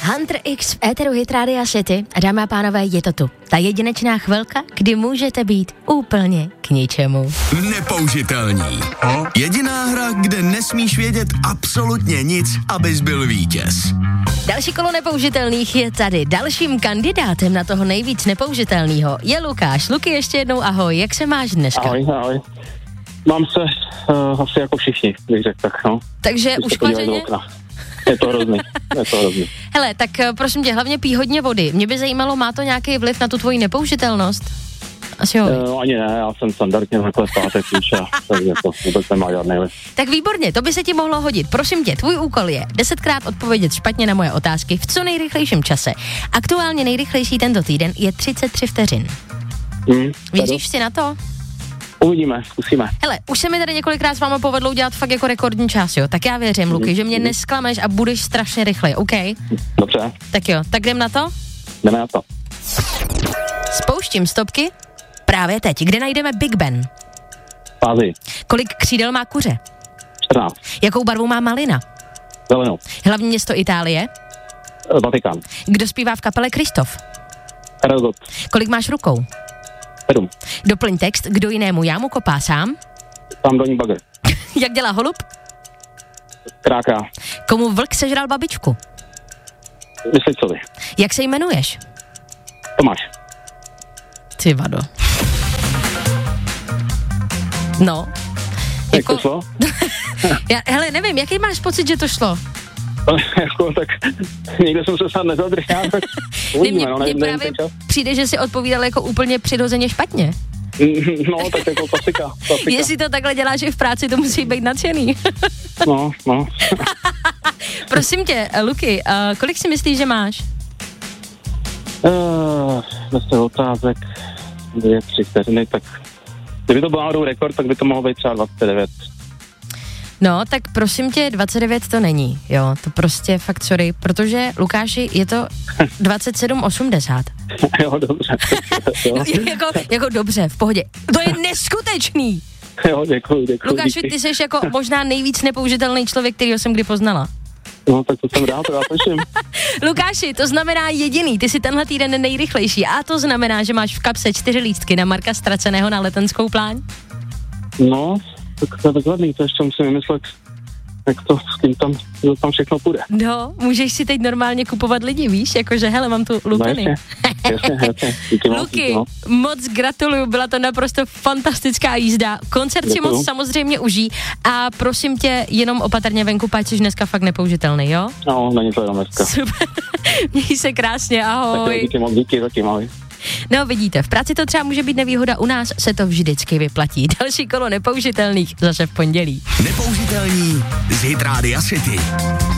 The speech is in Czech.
Hunter X v éteru Hit Radio City. A dámy a pánové, je to tu. Ta jedinečná chvilka, kdy můžete být úplně k ničemu. Nepoužitelní. Jediná hra, kde nesmíš vědět absolutně nic, abys byl vítěz. Další kolo nepoužitelných je tady. Dalším kandidátem na toho nejvíc nepoužitelného je Lukáš. Luky, ještě jednou ahoj, jak se máš dneska? Ahoj. Mám se asi jako všichni, bych řekl tak, no. Takže ušklařeně? Je to hrozný. Hele, tak prosím tě, hlavně pij hodně vody. Mě by zajímalo, má to nějaký vliv na tu tvoji nepoužitelnost? Asi jo. Ani ne, já jsem standardně takhle pátek píša, takže to vůbec nemá žádný vliv. Tak výborně, to by se ti mohlo hodit. Prosím tě, tvůj úkol je 10krát odpovědět špatně na moje otázky v co nejrychlejším čase. Aktuálně nejrychlejší tento týden je 33 vteřin. Věříš si na to? Uvidíme, zkusíme. Hele, už se mi tady několikrát s váma povedlo udělat fakt jako rekordní čas, jo? Tak já věřím, Luky, že mě nesklameš a budeš strašně rychlej, OK? Dobře. Tak jo, tak jdem na to? Jdeme na to. Spouštím stopky právě teď. Kde najdeme Big Ben? V Ázii. Kolik křídel má kuře? 14. Jakou barvu má malina? Zelenou. Hlavní město Itálie? Vatikán. Kdo zpívá v kapele Kristof? Karel Gott. Kolik máš rukou? 7. Doplň text, kdo jinému jámu kopá sám? Tam dolní bagr. Jak dělá holub? Kráká. Komu vlk sežral babičku? Myslicovi. Jak se jmenuješ? Tomáš. Ty vado. No. Jak to šlo? Hele, nevím, jaký máš pocit, že to šlo? Jako, tak někde jsem se snad nezadržel, tak uvidíme, Mně právě přijde, že si odpovídal jako úplně přirozeně špatně. No, tak jako klasika. Jestli to takhle děláš i v práci, to musí být nadšený. No. Prosím tě, Luky, kolik si myslíš, že máš? Vlastně otázek 2-3 vteřiny, tak kdyby to byl náhodou rekord, tak by to mohlo být třeba 29. No, tak prosím tě, 29 to není, jo, to prostě fakt sorry, protože, Lukáši, je to 27,80. Jo, dobře. jako dobře, v pohodě. To je neskutečný. Jo, děkuju. Lukáši, ty jsi jako možná nejvíc nepoužitelný člověk, kterýho jsem kdy poznala. No, tak to jsem rád, to já slyším. Lukáši, to znamená jediný, ty jsi tenhle týden nejrychlejší a to znamená, že máš v kapse 4 lístky na Marka Ztraceného na letenskou pláň? No, tak to je takhle, to ještě musím vymyslet, jak to, s kým tam všechno půjde. No, můžeš si teď normálně kupovat lidi, víš, jakože hele, mám tu lupeny. No, jasně. Luky, moc gratuluju, byla to naprosto fantastická jízda. Koncert si moc samozřejmě užij a prosím tě, jenom opatrně venku, páč jsi dneska fakt nepoužitelný, jo? No, není to jenom dneska. Super, měj se krásně, ahoj. Tak díky zatím, ahoj. No vidíte, v práci to třeba může být nevýhoda, u nás se to vždycky vyplatí. Další kolo nepoužitelných zase v pondělí. Nepoužitelní z Hit Radio City.